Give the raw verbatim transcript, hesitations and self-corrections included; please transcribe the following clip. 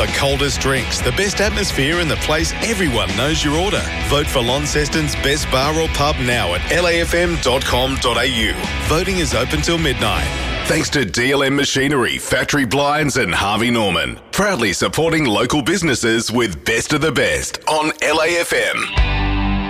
The coldest drinks, the best atmosphere and the place everyone knows your order. Vote for Launceston's best bar or pub now at L A F M dot com dot A U. Voting is open till midnight. Thanks to D L M Machinery, Factory Blinds and Harvey Norman. Proudly supporting local businesses with Best of the Best on L A F M.